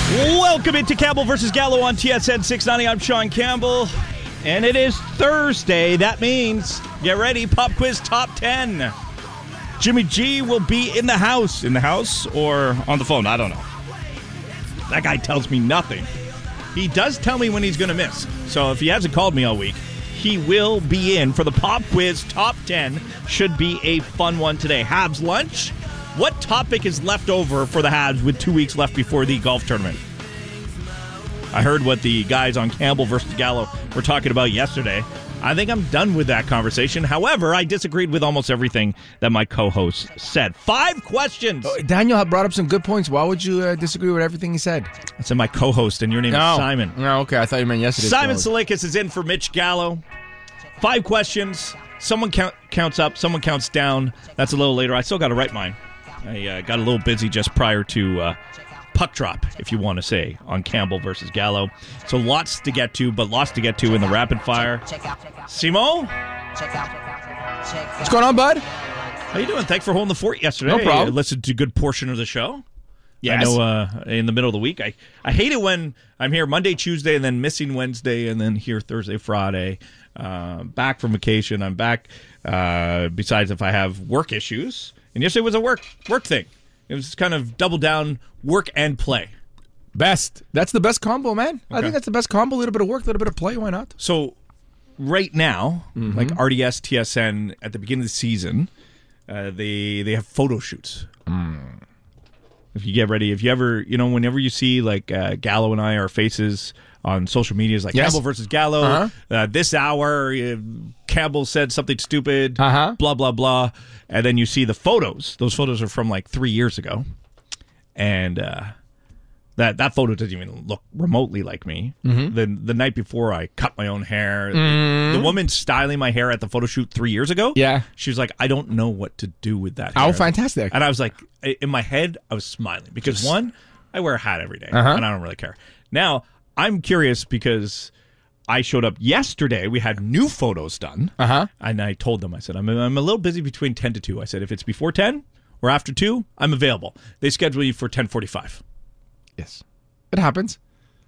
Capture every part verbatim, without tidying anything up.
Welcome into Campbell versus Gallo on T S N six ninety. I'm Sean Campbell, and it is Thursday. That means, get ready, Pop Quiz Top ten. Jimmy G will be in the house. In the house or on the phone? I don't know. That guy tells me nothing. He does tell me when he's going to miss. So if he hasn't called me all week, he will be in for the Pop Quiz Top ten. Should be a fun one today. Habs lunch. What topic is left over for the Habs with two weeks left before the golf tournament? I heard what the guys on Campbell versus Gallo were talking about yesterday. I think I'm done with that conversation. However, I disagreed with almost everything that my co-host said. Five questions. Oh, Daniel brought up some good points. Why would you uh, disagree with everything he said? I said my co-host, and your name no. is Simon. No, okay. I thought you meant yesterday. Simon Salikis is in for Mitch Gallo. Five questions. Someone count, counts up. Someone counts down. That's a little later. I still got to write mine. I uh, got a little busy just prior to uh, puck drop, if you want to say, on Campbell versus Gallo. So lots to get to, but lots to get to in the rapid fire. Simo? What's going on, bud? How you doing? Thanks for holding the fort yesterday. No problem. I listened to a good portion of the show. Yes. I know uh, in the middle of the week. I, I hate it when I'm here Monday, Tuesday, and then missing Wednesday, and then here Thursday, Friday. Uh, back from vacation. I'm back. Uh, besides if I have work issues. And yesterday was a work work thing. It was kind of double down work and play. Best. That's the best combo, man. Okay. I think that's the best combo. A little bit of work, a little bit of play. Why not? So right now, Mm-hmm. like R D S, T S N, at the beginning of the season, uh, they they have photo shoots. Mm. If you get ready, if you ever, you know, whenever you see like uh, Gallo and I, our faces on social media is like Yes. Campbell versus Gallo. Uh-huh. Uh, this hour, uh, Campbell said something stupid, Uh-huh. blah, blah, blah. And then you see the photos. Those photos are from like three years ago. And uh, that that photo doesn't even look remotely like me. Mm-hmm. The, the night before, I cut my own hair. Mm-hmm. The, the woman styling my hair at the photo shoot three years ago, Yeah. she was like, I don't know what to do with that Oh, hair. fantastic. And I was like, in my head, I was smiling. Because one, I wear a hat every day, Uh-huh. and I don't really care. Now, I'm curious because I showed up yesterday. We had new photos done. Uh-huh. And I told them, I said, I'm, I'm a little busy between ten to two. I said, if it's before ten or after two, I'm available. They schedule you for ten forty-five. Yes. It happens.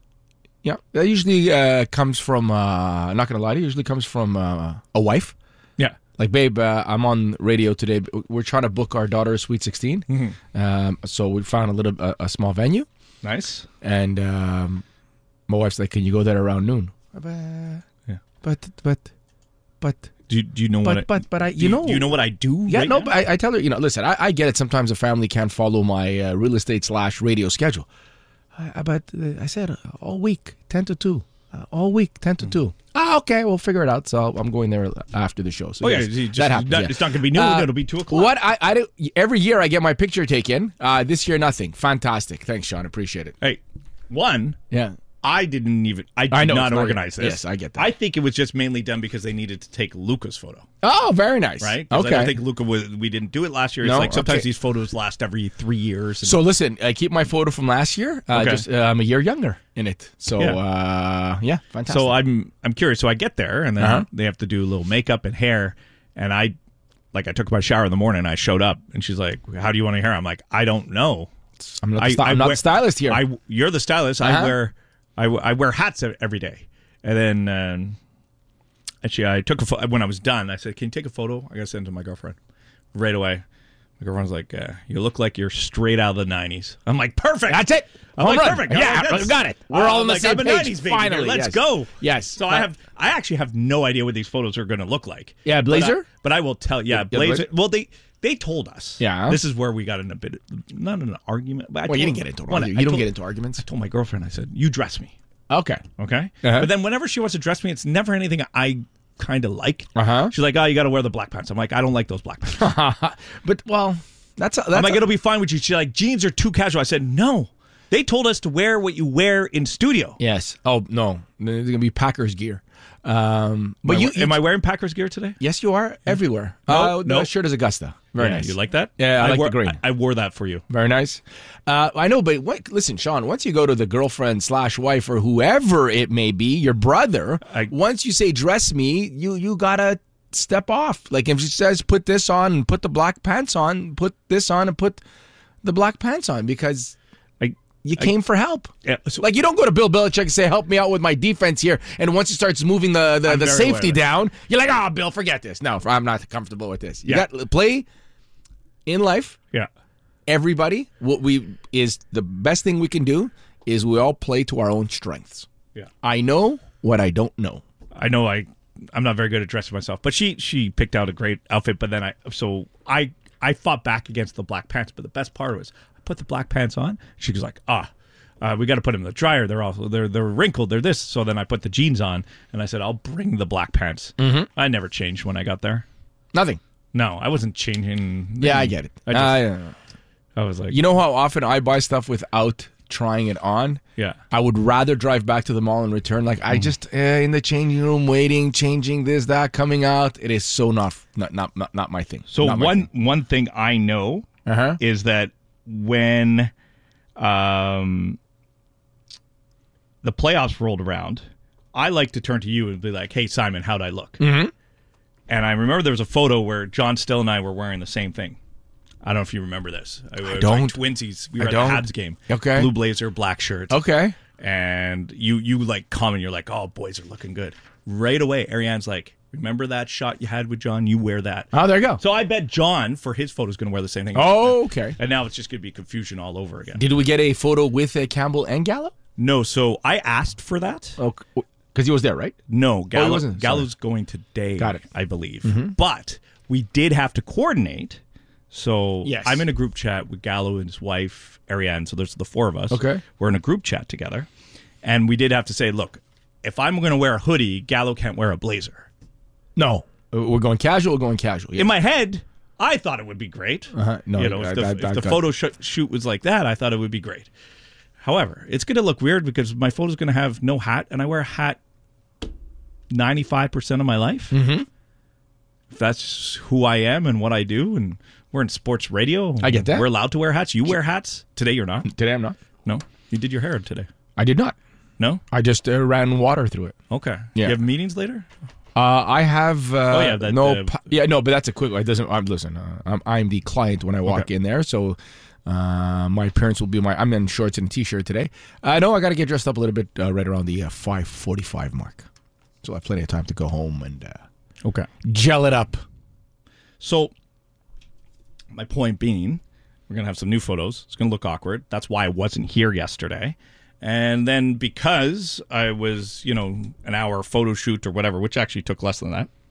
Yeah. That usually uh, comes from, uh, I'm not going to lie to you, usually comes from uh, a wife. Yeah. Like, babe, uh, I'm on radio today. We're trying to book our daughter's Sweet sixteen. Mm-hmm. Um, so we found a little a, a small venue. Nice. And um, my wife's like, can you go there around noon? But, Yeah. but, but, but, Do you, do you know but, what I, but, but, I, do you know. do you know what I do? Yeah, right no, now? but I, I tell her, you know, listen, I, I get it. Sometimes a family can't follow my uh, real estate slash radio schedule. I, I, but uh, I said uh, all week, ten to two. Uh, all week, ten to two. Ah, okay, we'll figure it out. So I'm going there after the show. So Oh, yes, yeah, you just- that happens. not- yeah. it's not going to be noon. Uh, It'll be two o'clock. What I, I do, every year I get my picture taken. Uh, this year, nothing. Fantastic. Thanks, Sean. Appreciate it. Hey, one, Yeah. I didn't even, I did I know, not it's not- organize this. yes, I get that. I think it was just mainly done because they needed to take Luca's photo. Oh, very nice. Right? 'Cause Okay. I don't think Luca was, we didn't do it last year. It's No? like sometimes Okay. these photos last every three years. And So listen, I keep my photo from last year. Uh, Okay. Just uh, I'm a year younger in it. So Yeah. yeah, uh, yeah fantastic. so I'm I'm curious. So I get there and then Uh-huh. they have to do a little makeup and hair. And I, like, I took my shower in the morning. I showed up and she's like, "How do you want your hair?" I'm like, "I don't know. I'm not, the I- sty- I I'm not wear- the stylist here. I you're the stylist. I Uh-huh. wear I, I wear hats every day." And then um, actually, I took a pho- when I was done. I said, "Can you take a photo?" I got to send it to my girlfriend right away. My girlfriend's like, uh, "You look like you're straight out of the nineties." I'm like, "Perfect." That's it. I'm Home like, run. perfect. I'm Yeah, like, that's- got it. We're uh, all on the like, same I'm a page. nineties baby. Finally, Let's yes. go. Yes. So I have. I actually have no idea what these photos are going to look like. Yeah, Blazer? But I, but I will tell. Yeah, Yeah, Blazer. Blazer. Well, they they told us. Yeah. This is where we got in a bit, not an argument. But I well, you told- didn't get into one, arguments. I You don't told- get into arguments. I told my girlfriend. I said, "You dress me." Okay. Okay. Uh-huh. But then whenever she wants to dress me, it's never anything I kind of like. Uh-huh. She's like, "Oh, you got to wear the black pants." I'm like, "I don't like those black pants." But well, that's a, that's I'm like, a- "It'll be fine with you." She's like, "Jeans are too casual." I said, "No, they told us to wear what you wear in studio." yes. Oh no, there's gonna be Packers gear. Um, but Am I- you, you am I wearing Packers gear today? yes, you are everywhere. No, uh, no. The shirt is Augusta. Very Yeah, nice. You like that? Yeah, I like wore, the green. I, I wore that for you. Very nice. Uh, I know, but what, listen, Sean, once you go to the girlfriend slash wife or whoever it may be, your brother, I- once you say dress me, you you gotta step off. Like if she says put this on and put the black pants on, put this on and put the black pants on because I, You came for help. Yeah, so- like, you don't go to Bill Belichick and say, help me out with my defense here. And once he starts moving the, the, the very safety aware of down, you're like, oh, Bill, forget this. No, I'm not comfortable with this. You Yeah. got play in life. Yeah. Everybody, what we is the best thing we can do is we all play to our own strengths. Yeah. I know what I don't know. I know I I'm not very good at dressing myself, but she she picked out a great outfit. But then I so I I fought back against the black pants. But the best part was I put the black pants on. She was like, ah, uh, we got to put them in the dryer. They're all they're they're wrinkled. They're this. So then I put the jeans on, and I said, I'll bring the black pants. Mm-hmm. I never changed when I got there. Nothing. No, I wasn't changing. Yeah, I get it. I, just, I don't know. I was like, You know how often I buy stuff without trying it on? yeah. I would rather drive back to the mall and return. Like, I just, eh, in the changing room, waiting, changing this, that, coming out. It is so not not not, not, not my thing. So Not my one thing. one thing I know Uh-huh. is that when um, the playoffs rolled around, I like to turn to you and be like, hey, Simon, how'd I look? Mhm. And I remember there was a photo where John Still and I were wearing the same thing. I don't know if you remember this. I, I don't. Like twinsies. We were I at don't. the Habs game. Okay. Blue blazer, black shirt. Okay. And you, you like comment, you're like, oh, boys are looking good. Right away, Ariane's like, remember that shot you had with John? You wear that. Oh, there you go. So I bet John, for his photo, is going to wear the same thing. Oh, okay. And now it's just going to be confusion all over again. Did we get a photo with uh, Campbell and Gallo? No, so I asked for that. Oh, because he was there, right? No, Gallo, wasn't. Gallo's going today, Got it. I believe. But we did have to coordinate. So Yes. I'm in a group chat with Gallo and his wife, Ariane. So there's the four of us. Okay. We're in a group chat together. And we did have to say, look, if I'm going to wear a hoodie, Gallo can't wear a blazer. No. Uh, We're going casual, we're going casual. Yeah. In my head, I thought it would be great. Uh-huh. No, you know, I- if the, I- I- if the I got- photo sh- shoot was like that, I thought it would be great. However, it's going to look weird because my photo's going to have no hat, and I wear a hat ninety-five percent of my life. Mm-hmm. If that's who I am and what I do, and we're in sports radio. I get that. We're allowed to wear hats. You wear hats. Today you're not. Today I'm not. No. You did your hair today. I did not. No? I just uh, ran water through it. Okay. Yeah. You have meetings later? Uh, I have uh, Oh, yeah, that, no, uh, pa- yeah, no, but that's a quick. It doesn't. I'm listen. Uh, I'm, I'm the client when I walk Okay. in there, so uh, my appearance will be my. I'm in shorts and a t-shirt today. I uh, know I got to get dressed up a little bit uh, right around the uh, five forty-five mark, so I have plenty of time to go home and uh, Okay. gel it up. So, my point being, we're going to have some new photos. It's going to look awkward. That's why I wasn't here yesterday. And then because I was, you know, an hour photo shoot or whatever, which actually took less than that,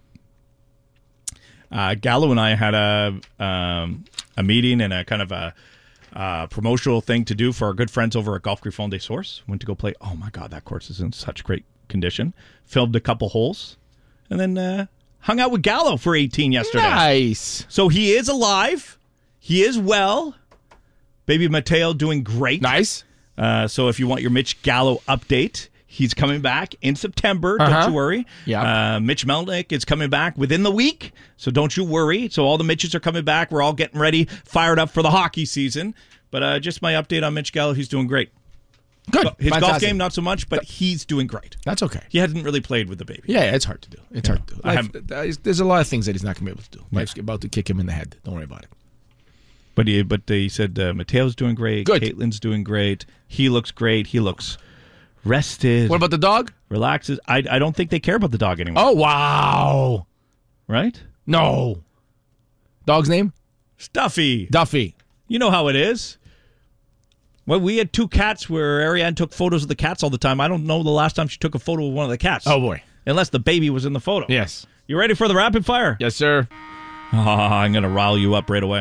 uh, Gallo and I had a um, a meeting and a kind of a uh, promotional thing to do for our good friends over at Golf Griffon des Sources. Went to go play. Oh, my God, that course is in such great condition. Filmed a couple holes and then uh, hung out with Gallo for eighteen yesterday. Nice. So he is alive. He is well. Baby Mateo doing great. Nice. Uh, so if you want your Mitch Gallo update, he's coming back in September. Uh-huh. Don't you worry. Yeah. Uh, Mitch Melnick is coming back within the week. So don't you worry. So all the Mitches are coming back. We're all getting ready, fired up for the hockey season. But uh, just my update on Mitch Gallo. He's doing great. Good. His golf Fantastic. game, not so much, but he's doing great. That's okay. He hasn't really played with the baby. Yeah, yeah, it's hard to do. It's hard to do. I Life, there's, there's a lot of things that he's not going to be able to do. Life's about to kick him in the head. Don't worry about it. But he, but he said uh, Mateo's doing great. Good. Caitlin's doing great. He looks great. He looks rested. What about the dog? Relaxes. I, I don't think they care about the dog anymore. Oh, wow. Right? No. Dog's name? Stuffy. Duffy. You know how it is. Well, we had two cats where Ariane took photos of the cats all the time. I don't know the last time she took a photo of one of the cats. Oh, boy. Unless the baby was in the photo. Yes. You ready for the rapid fire? Yes, sir. Oh, I'm going to rile you up right away.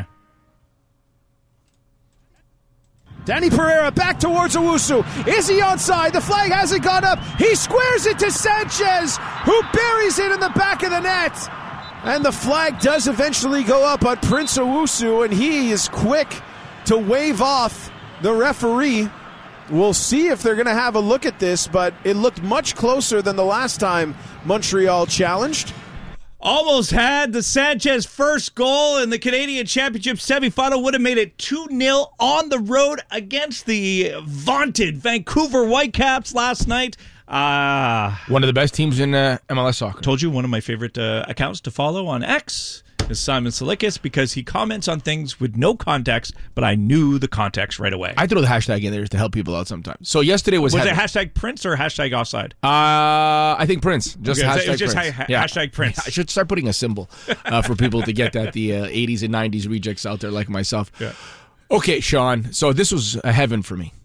Danny Pereira back towards Owusu. Is he onside? The flag hasn't gone up. He squares it to Sanchez, who buries it in the back of the net. And the flag does eventually go up on Prince Owusu, and he is quick to wave off the referee. We'll see if they're going to have a look at this, but it looked much closer than the last time Montreal challenged. Almost had the Sanchez first goal in the Canadian Championship semifinal. Would have made it two nil on the road against the vaunted Vancouver Whitecaps last night. Uh, One of the best teams in uh, M L S soccer. told you one of my favorite uh, accounts to follow on X is Simon Salikis because he comments on things with no context, but I knew the context right away. I throw the hashtag in there to help people out sometimes. So yesterday was Was heaven. it hashtag Prince or hashtag offside? Uh, I think Prince. Just Okay, hashtag it was just Prince. ha- Yeah. hashtag Prince. I should start putting a symbol uh, for people to get that, the uh, eighties and nineties rejects out there like myself. Yeah. Okay, Sean. So this was a heaven for me.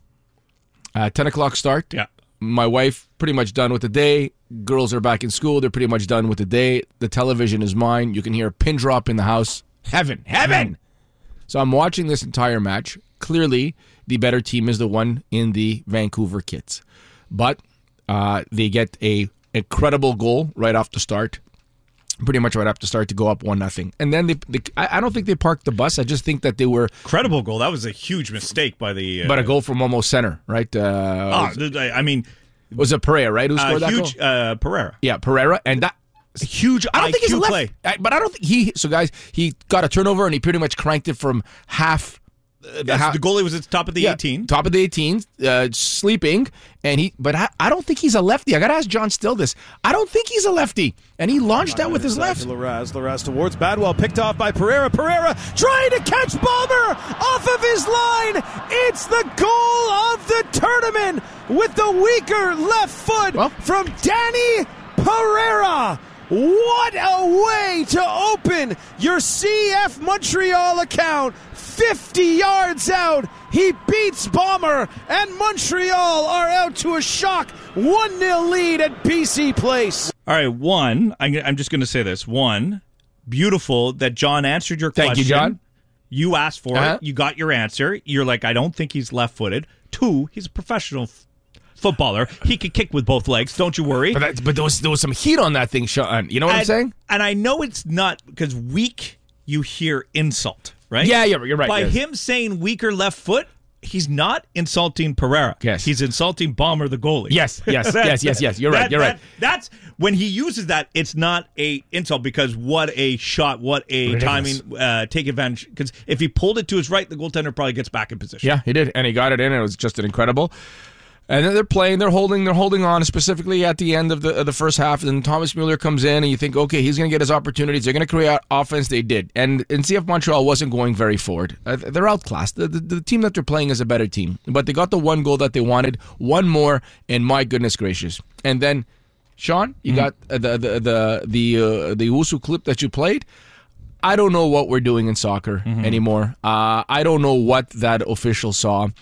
Uh, ten o'clock start. Yeah. My wife pretty much done with the day. Girls are back in school. They're pretty much done with the day. The television is mine. You can hear a pin drop in the house. Heaven. Heaven. So I'm watching this entire match. Clearly, the better team is the one in the Vancouver Kits. But uh, they get a incredible goal right off the start. Pretty much right off the start to go up one nothing. And then they, they I, I don't think they parked the bus. I just think that they were... Incredible goal. That was a huge mistake by the... Uh, but a goal from almost center, right? Uh, oh, I mean... Was it Pereira, right? Who scored uh, that huge, goal? Uh, Pereira. Yeah, Pereira. And that... A huge I don't I Q think he's a left, play. I- but I don't think he... So, guys, he got a turnover and he pretty much cranked it from half... Uh, the, Yes, half the goalie was at the top of the yeah, eighteen. Top of the eighteen, uh, sleeping. And he... But I, I don't think he's a lefty. I got to ask John Still this. I don't think he's a lefty. And he launched that with his Inside left. to Larraz. Larraz towards Badwell. Picked off by Pereira. Pereira trying to catch Balmer off of his line. It's the goal of the tournament with the weaker left foot Well. from Danny Pereira. What a way to open your C F Montreal account. fifty yards out. He beats Balmer, and Montreal are out to a shock one nil lead at B C Place. All right, one, I'm, I'm just going to say this. One, beautiful that John answered your Thank question. you, John. You asked for Uh-huh. it. You got your answer. You're like, I don't think he's left-footed. Two, he's a professional f- footballer. He could kick with both legs. Don't you worry. But, that, but there, was, there was some heat on that thing, Sean. You know what and, I'm saying? And I know it's not, because weak, you hear insult, right? Yeah, you're, you're right. By yes. him saying weaker left foot, he's not insulting Pereira. Yes. He's insulting Balmer, the goalie. Yes, yes, That- yes, yes, yes. You're right, that- you're right. that- That's when he uses that, it's not a insult because what a shot, what a Ridiculous. timing, uh, take advantage. Because if he pulled it to his right, the goaltender probably gets back in position. Yeah, he did, and he got it in. And it was just an incredible. And then they're playing, they're holding, they're holding on, specifically at the end of the of the first half. And then Thomas Mueller comes in, and you think, okay, he's going to get his opportunities. They're going to create offense. They did, and and C F Montreal wasn't going very forward. Uh, they're outclassed. The, the the team that they're playing is a better team, but they got the one goal that they wanted, one more, and my goodness gracious. And then, Sean, you got uh, the the the the uh, the Wusu clip that you played. I don't know what we're doing in soccer anymore. Uh, I don't know what that official saw.